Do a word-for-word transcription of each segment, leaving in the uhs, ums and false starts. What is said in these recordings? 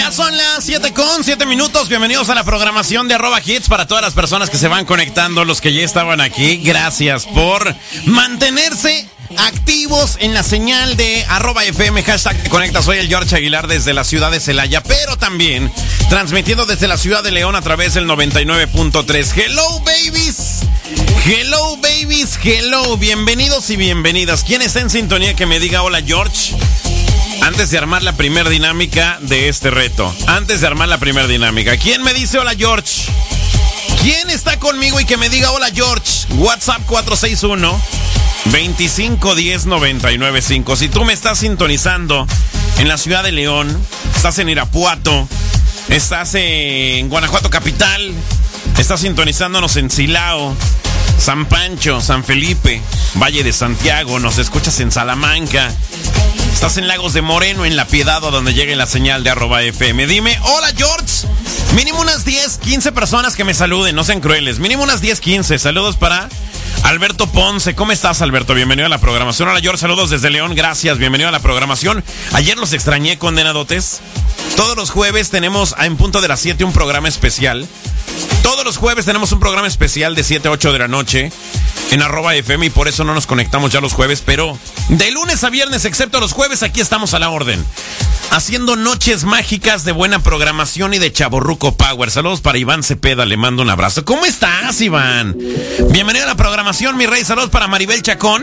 Ya son las siete con siete minutos. Bienvenidos a la programación de Arroba Hits. Para todas las personas que se van conectando, los que ya estaban aquí, gracias por mantenerse activos en la señal de arroba F M, hashtag te conecta. Soy el George Aguilar desde la ciudad de Celaya, pero también transmitiendo desde la ciudad de León a través del noventa y nueve punto tres. Hello babies, hello babies, hello, bienvenidos y bienvenidas. ¿Quién está en sintonía que me diga hola George? Antes de armar la primera dinámica de este reto, antes de armar la primera dinámica, ¿quién me dice hola George? ¿Quién está conmigo y que me diga hola George? WhatsApp cuatro seis uno, veinticinco diez, noventa y nueve cinco. Si tú me estás sintonizando en la ciudad de León, estás en Irapuato, estás en Guanajuato capital, estás sintonizándonos en Silao, San Pancho, San Felipe, Valle de Santiago, nos escuchas en Salamanca, estás en Lagos de Moreno, en La Piedad, o donde llegue la señal de arroba F M. Dime, hola George. Mínimo unas diez, quince personas que me saluden, no sean crueles. Mínimo unas diez, quince. Saludos para Alberto Ponce. ¿Cómo estás, Alberto? Bienvenido a la programación. Hola George, saludos desde León, gracias. Bienvenido a la programación. Ayer los extrañé, condenadotes. Todos los jueves tenemos en punto de las siete un programa especial. Todos los jueves tenemos un programa especial de siete a ocho de la noche en arroba F M, y por eso no nos conectamos ya los jueves, pero de lunes a viernes, excepto los jueves, aquí estamos a la orden, haciendo noches mágicas de buena programación y de chavorruco power. Saludos para Iván Cepeda, le mando un abrazo. ¿Cómo estás, Iván? Bienvenido a la programación, mi rey. Saludos para Maribel Chacón.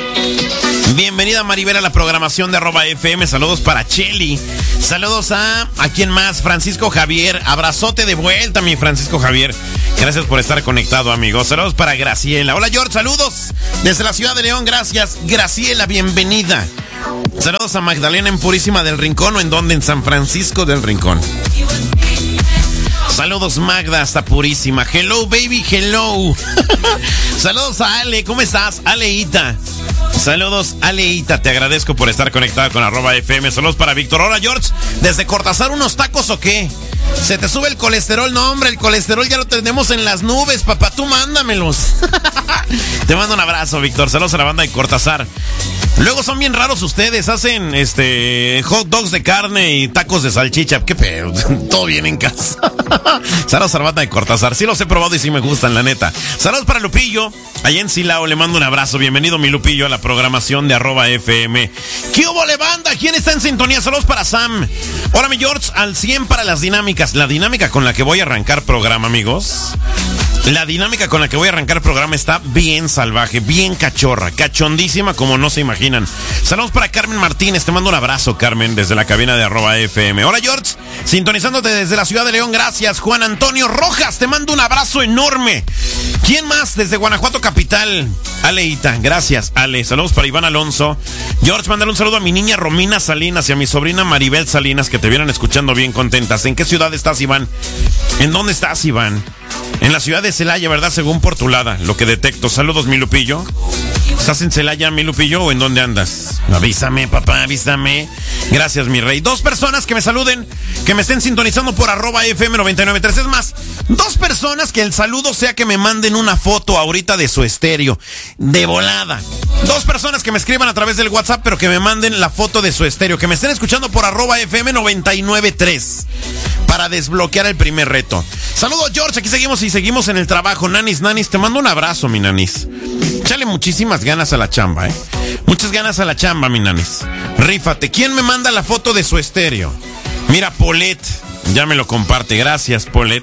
Bienvenida Maribel a la programación de arroba F M. Saludos para Cheli. Saludos a, ¿a quién más? Francisco Javier. Abrazote de vuelta, mi Francisco Javier. Gracias por estar conectado, amigos. Saludos para Graciela. Hola George, saludos desde la ciudad de León. Gracias, Graciela, bienvenida. Saludos a Magdalena en Purísima del Rincón, o en donde, en San Francisco del Rincón. Saludos Magda hasta Purísima. Hello baby, hello. Saludos a Ale, ¿cómo estás? Aleita. Saludos Aleita, te agradezco por estar conectada con arroba F M. Saludos para Víctor. Hola George, ¿desde Cortázar unos tacos o qué? ¿Se te sube el colesterol? No hombre, el colesterol ya lo tenemos en las nubes, papá, tú mándamelos. Te mando un abrazo, Víctor. Saludos a la banda de Cortázar. Luego son bien raros ustedes, hacen este hot dogs de carne y tacos de salchicha. ¿Qué pedo? Todo bien en casa. Saludos a la banda de Cortázar. Sí los he probado y sí me gustan, la neta. Saludos para Lupillo, allá en Silao, le mando un abrazo. Bienvenido mi Lupillo a la programación de arroba F M. ¿Qué hubo, le banda? ¿Quién está en sintonía? Saludos para Sam. Hola mi George, al cien para las dinámicas. La dinámica con la que voy a arrancar programa, amigos. La dinámica con la que voy a arrancar programa está bien salvaje, bien cachorra, cachondísima como no se imaginan. Saludos para Carmen Martínez, te mando un abrazo, Carmen, desde la cabina de arroba F M. Hola George, sintonizándote desde la ciudad de León, gracias. Juan Antonio Rojas, te mando un abrazo enorme. ¿Quién más? Desde Guanajuato capital, Aleita, gracias Ale. Saludos para Iván Alonso. George, mándale un saludo a mi niña Romina Salinas y a mi sobrina Maribel Salinas, que te vienen escuchando bien contentas. ¿En qué ciudad estás, Iván? ¿En dónde estás, Iván? En la ciudad de Celaya, ¿verdad? Según Portulada, lo que detecto. Saludos, mi Lupillo. ¿Estás en Celaya, mi Lupillo, o en dónde andas? Avísame, papá, avísame. Gracias, mi rey. Dos personas que me saluden, que me estén sintonizando por arroba F M noventa y nueve punto tres. Es más, dos personas que el saludo sea que me manden una foto ahorita de su estéreo. De volada. Dos personas que me escriban a través del WhatsApp, pero que me manden la foto de su estéreo. Que me estén escuchando por arroba F M noventa y nueve punto tres. Para desbloquear el primer reto. Saludos, George. Aquí seguimos y seguimos en el trabajo. Nanis, Nanis, te mando un abrazo, mi Nanis. Échale muchísimas ganas a la chamba, ¿eh? Muchas ganas a la chamba, mi Nanis. Rífate. ¿Quién me manda la foto de su estéreo? Mira, Polet. Ya me lo comparte. Gracias, Polet.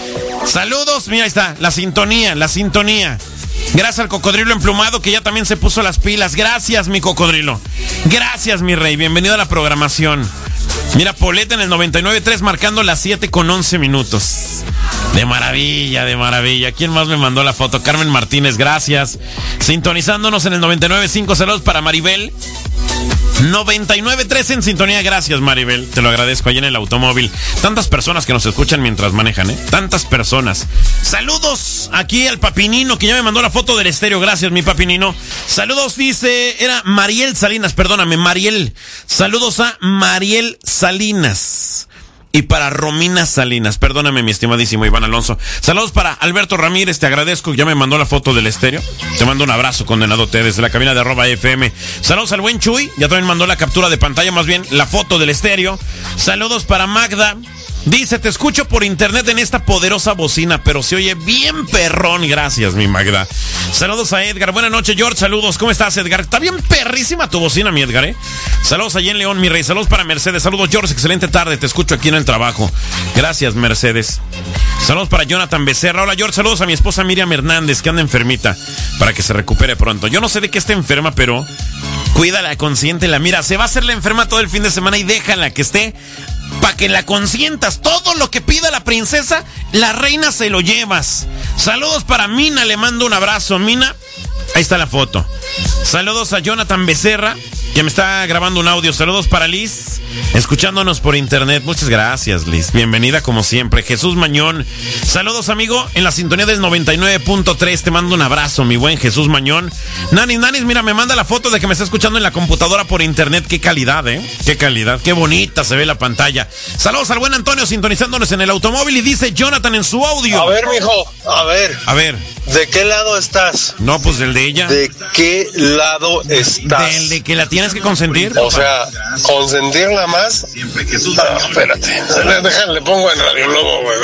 Saludos. Mira, ahí está. La sintonía, la sintonía. Gracias al Cocodrilo Emplumado, que ya también se puso las pilas. Gracias, mi Cocodrilo. Gracias, mi rey. Bienvenido a la programación. Mira, Poleta en el noventa y nueve punto tres marcando las siete con once minutos. De maravilla, de maravilla. ¿Quién más me mandó la foto? Carmen Martínez, gracias. Sintonizándonos en el noventa y nueve punto cinco. Saludos para Maribel. noventa y nueve punto tres en sintonía. Gracias, Maribel. Te lo agradezco allá en el automóvil. Tantas personas que nos escuchan mientras manejan, ¿eh? Tantas personas. Saludos aquí al Papinino, que ya me mandó la foto del estéreo. Gracias, mi Papinino. Saludos, dice, era Mariel Salinas, perdóname, Mariel. Saludos a Mariel Salinas. y para Romina Salinas. Perdóname, mi estimadísimo Iván Alonso. Saludos para Alberto Ramírez, te agradezco, ya me mandó la foto del estéreo. Te mando un abrazo, condenado T, desde la cabina de arroba F M. Saludos al buen Chuy, ya también mandó la captura de pantalla, más bien la foto del estéreo. Saludos para Magda. Dice, te escucho por internet en esta poderosa bocina, pero se oye bien perrón. Gracias, mi Magda. Saludos a Edgar. Buenas noches, George. Saludos. ¿Cómo estás, Edgar? Está bien perrísima tu bocina, mi Edgar, ¿eh? Saludos allá en León, mi rey. Saludos para Mercedes. Saludos, George. Excelente tarde. Te escucho aquí en el trabajo. Gracias, Mercedes. Saludos para Jonathan Becerra. Hola, George. Saludos a mi esposa Miriam Hernández, que anda enfermita, para que se recupere pronto. Yo no sé de qué está enferma, pero cuídala, consiéntela. Mira, se va a hacer la enferma todo el fin de semana y déjala que esté para que la consientas. Todo lo que pida la princesa, la reina se lo llevas. Saludos para Mina, le mando un abrazo. Mina, ahí está la foto. Saludos a Jonathan Becerra, que me está grabando un audio. Saludos para Liz, escuchándonos por internet. Muchas gracias, Liz. Bienvenida como siempre. Jesús Mañón. Saludos, amigo, en la sintonía del noventa y nueve punto tres. Te mando un abrazo, mi buen Jesús Mañón. Nanis, Nanis, mira, me manda la foto de que me está escuchando en la computadora por internet. Qué calidad, ¿eh? Qué calidad. Qué bonita se ve la pantalla. Saludos al buen Antonio, sintonizándonos en el automóvil. Y dice Jonathan en su audio. A ver, mijo, a ver. A ver. ¿De qué lado estás? No, pues del de ella. ¿De qué lado estás? ¿Del de que la tienes que consentir? O sea, ¿consentirla más? No, espérate. Déjale, le pongo en Radio Lobo, güey.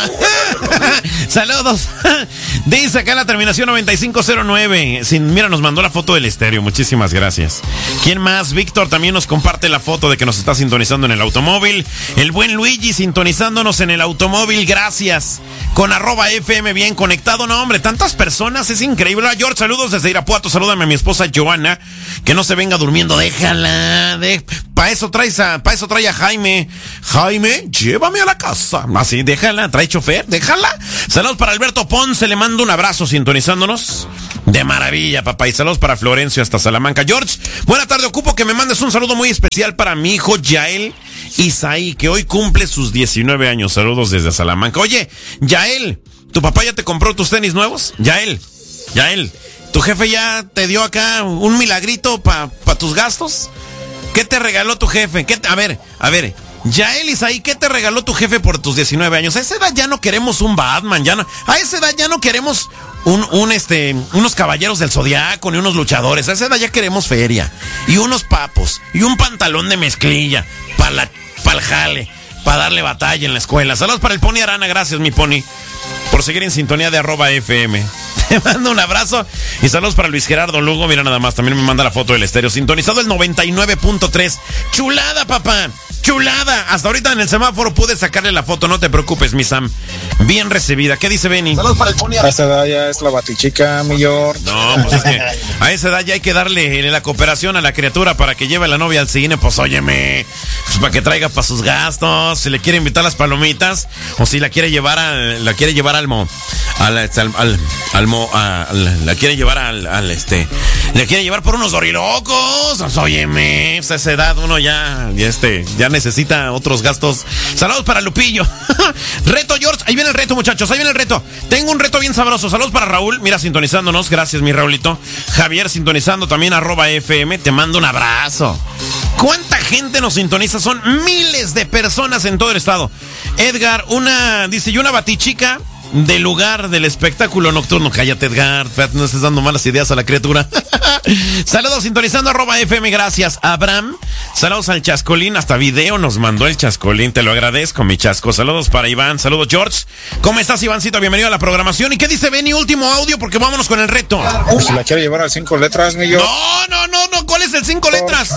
Saludos. Dice acá la terminación noventa y cinco cero nueve. Sin, mira, nos mandó la foto del estéreo. Muchísimas gracias. ¿Quién más? Víctor también nos comparte la foto de que nos está sintonizando en el automóvil. El buen Luigi sintonizándonos en el automóvil. Gracias. Con arroba F M bien conectado. No, hombre, tantas personas. Es increíble. Hola, George, saludos desde Irapuato. Salúdame a mi esposa Joana. Que no se venga durmiendo. Déjala. De... Para eso traes a, para eso trae a Jaime. Jaime, llévame a la casa. Así, déjala. Trae chofer. Déjala. Saludos para Alberto Ponce. Le mando un abrazo sintonizándonos. De maravilla, papá. Y saludos para Florencio hasta Salamanca. George, buena tarde. Ocupo que me mandes un saludo muy especial para mi hijo Yael Isaí, que hoy cumple sus diecinueve años. Saludos desde Salamanca. Oye, Yael, ¿tu papá ya te compró tus tenis nuevos? Yael, Yael, ¿tu jefe ya te dio acá un milagrito para pa tus gastos? ¿Qué te regaló tu jefe? ¿Qué te, a ver, a ver, Yael Isaí, ¿qué te regaló tu jefe por tus diecinueve años? A esa edad ya no queremos un Batman, ya no, a esa edad ya no queremos un, un este, unos caballeros del Zodiaco ni unos luchadores. A esa edad ya queremos feria y unos papos y un pantalón de mezclilla para la, para el jale, para darle batalla en la escuela. Saludos para el Pony Arana, gracias mi Pony, por seguir en sintonía de arroba F M. Te mando un abrazo y saludos para Luis Gerardo Lugo. Mira nada más, también me manda la foto del estéreo. Sintonizado el noventa y nueve punto tres. Chulada, papá. Chulada. Hasta ahorita en el semáforo pude sacarle la foto. No te preocupes, mi Sam. Bien recibida. ¿Qué dice Benny? Saludos para el Pony. A esa edad ya es la batichica, mi George. No, pues es que a esa edad ya hay que darle la cooperación a la criatura para que lleve a la novia al cine. Pues óyeme, pues para que traiga para sus gastos. Si le quiere invitar las palomitas o si la quiere llevar al, la quiere llevar al mo, al, al, al, al mo, a, al, la quiere llevar al, al este, le quiere llevar por unos dorilocos. Pues, óyeme, pues a esa edad uno ya, ya este, ya necesita otros gastos. Saludos para Lupillo. Reto, George. Ahí viene el reto, muchachos. Ahí viene el reto. Tengo un reto bien sabroso. Saludos para Raúl. Mira, sintonizándonos. Gracias, mi Raulito. Javier, sintonizando también arroba F M. Te mando un abrazo. ¿Cuánta gente nos sintoniza? Son miles de personas en todo el estado. Edgar, una, dice, y una batichica del lugar del espectáculo nocturno. Cállate, Edgar, no estés dando malas ideas a la criatura. Saludos, sintonizando arroba F M, gracias. Abraham, saludos al Chascolín, hasta video nos mandó el Chascolín, te lo agradezco, mi Chasco. Saludos para Iván, saludos George. ¿Cómo estás, Ivancito? Bienvenido a la programación. ¿Y qué dice Benny? Último audio, porque vámonos con el reto. Pues si la quiere llevar al cinco letras, mi George. No, no, no, no, ¿cuál es el cinco letras?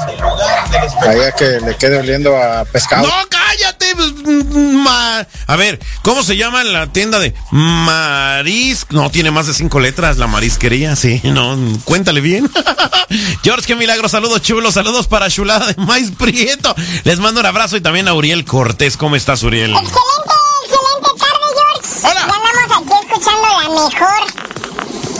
Allá que le quede oliendo a pescado. No, cállate. Ma... A ver, ¿cómo se llama la tienda de Maris? No, tiene más de cinco letras, la marisquería, sí, no, cuéntale bien. George, qué milagro, saludos chulos, saludos para Chulada de Maíz Prieto. Les mando un abrazo y también a Uriel Cortés. ¿Cómo estás, Uriel? Excelente, excelente tarde, George. Hola. Ya andamos aquí escuchando la mejor,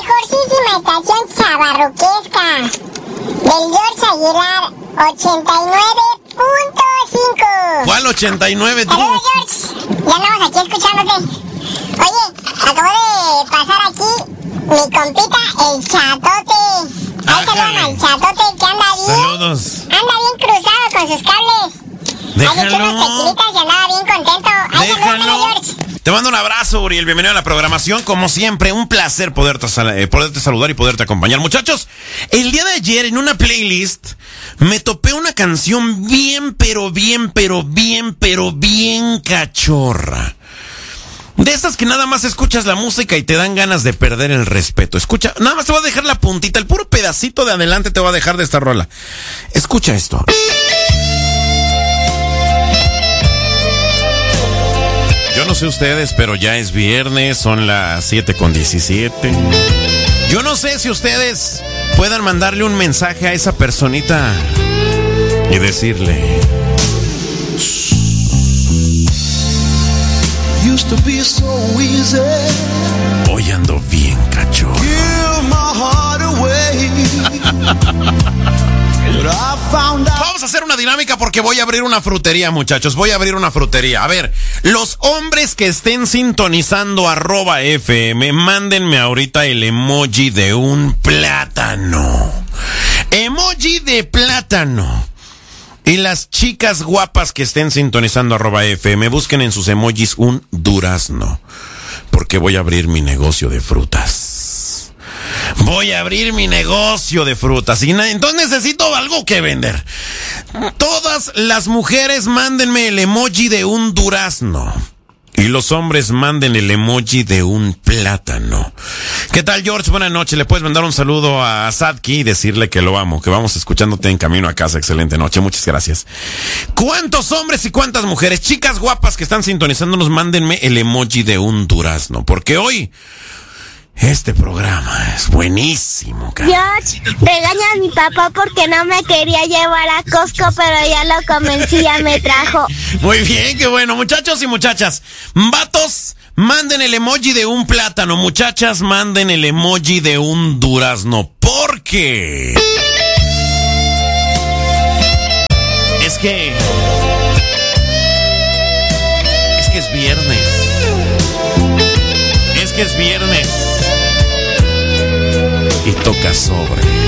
la mejorcísima estación chavarruquesca del George Aguilar, ochenta y nueve punto cinco. ¿Cuál ochenta y nueve, tú? Saludos, George. Ya andamos aquí escuchándote. Oye, acabo de pasar aquí mi compita, el Chatote. Ahí se llama el Chatote, que anda bien. Saludos. Anda bien cruzado con sus cables. Déjalo. Hay unas tequilitas y andaba Te mando un abrazo, Uriel. Bienvenido a la programación. Como siempre, un placer poderte, eh, poderte saludar y poderte acompañar. Muchachos, el día de ayer en una playlist me topé una canción bien, pero bien, pero bien, pero bien cachorra. De esas que nada más escuchas la música y te dan ganas de perder el respeto. Escucha, nada más te voy a dejar la puntita, el puro pedacito de adelante te voy a dejar de esta rola. Escucha esto. Yo no sé ustedes, pero ya es viernes, son las siete con diecisiete. Yo no sé si ustedes puedan mandarle un mensaje a esa personita y decirle... Hoy ando bien cachorro. Vamos a hacer una dinámica porque voy a abrir una frutería, muchachos. Voy a abrir una frutería. A ver, los hombres que estén sintonizando arroba F M, mándenme ahorita el emoji de un plátano. Emoji de plátano. Y las chicas guapas que estén sintonizando arroba F M, busquen en sus emojis un durazno. Porque voy a abrir mi negocio de frutas. Voy a abrir mi negocio de frutas. Y entonces necesito algo que vender. Todas las mujeres mándenme el emoji de un durazno. Y los hombres manden el emoji de un plátano. ¿Qué tal, George? Buenas noches. Le puedes mandar un saludo a Sadki y decirle que lo amo, que vamos escuchándote en camino a casa. Excelente noche. Muchas gracias. ¿Cuántos hombres y cuántas mujeres, chicas guapas que están sintonizándonos, mándenme el emoji de un durazno? Porque hoy este programa es buenísimo, cara. George, regaña a mi papá porque no me quería llevar a Costco, pero ya lo convencí, ya me trajo. Muy bien, qué bueno. Muchachos y muchachas, vatos, manden el emoji de un plátano. Muchachas, manden el emoji de un durazno. ¿Por qué? Es que... Es que es viernes. Es que es viernes. Y toca sobre.